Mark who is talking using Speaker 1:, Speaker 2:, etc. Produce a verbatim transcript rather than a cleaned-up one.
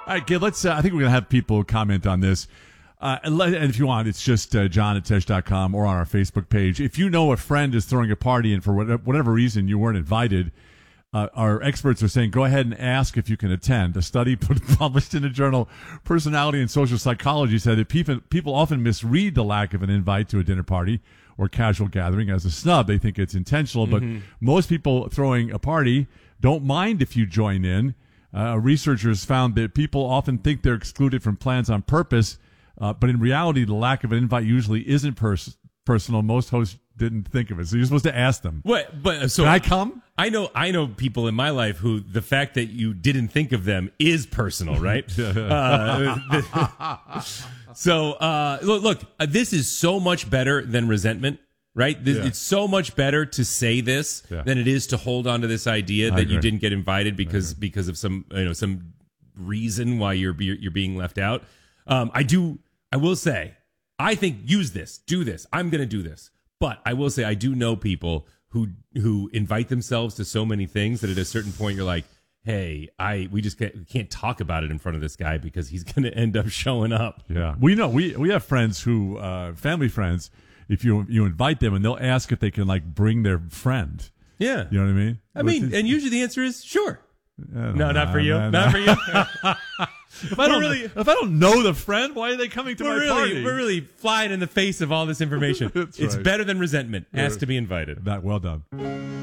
Speaker 1: All right, kid, let's, uh, I think we're going to have people comment on this. Uh, and, let, and if you want, it's just uh, john at tesh dot com or on our Facebook page. If you know a friend is throwing a party and for whatever, whatever reason you weren't invited, uh, our experts are saying go ahead and ask if you can attend. A study put, published in the journal Personality and Social Psychology said that people, people often misread the lack of an invite to a dinner party or casual gathering as a snub. They think it's intentional, mm-hmm. but most people throwing a party don't mind if you join in. Uh, researchers found that people often think they're excluded from plans on purpose, uh, but in reality, the lack of an invite usually isn't pers- personal. Most hosts didn't think of it, so you're supposed to ask them.
Speaker 2: What? But so
Speaker 1: can I come?
Speaker 2: I know, I know people in my life who the fact that you didn't think of them is personal, right? uh, so uh, look, look, uh, this is so much better than resentment. Right? This, yeah. It's so much better to say this yeah. than it is to hold on to this idea that you didn't get invited because because of some you know some reason why you're you're being left out. Um, I do. I will say, I think use this, do this. I'm going to do this, but I will say I do know people who who invite themselves to so many things that at a certain point you're like, hey, I we just can't, we can't talk about it in front of this guy because he's going to end up showing up.
Speaker 1: Yeah, we know we we have friends who uh, family friends. If you you invite them and they'll ask if they can like bring their friend.
Speaker 2: Yeah.
Speaker 1: You know what I mean?
Speaker 2: I mean, Which, and usually the answer is sure. No,
Speaker 1: know,
Speaker 2: not for you.
Speaker 1: No,
Speaker 2: not
Speaker 1: no.
Speaker 2: for you.
Speaker 1: if I don't really, if I don't know the friend, why are they coming to
Speaker 2: we're
Speaker 1: my
Speaker 2: really,
Speaker 1: party?
Speaker 2: We're really flying in the face of all this information. It's
Speaker 1: right.
Speaker 2: better than resentment. Ask to be invited.
Speaker 1: That well done.